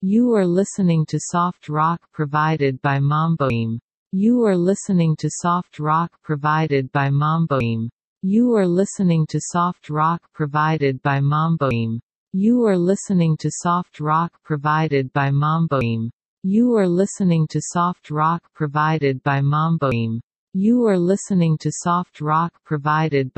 You are listening to soft rock provided by Mamboim. You are listening to soft rock provided by Mamboim. You are listening to soft rock provided by Mamboim. You are listening to soft rock provided by Mamboim. You are listening to soft rock provided by Mamboim. You are listening to soft rock provided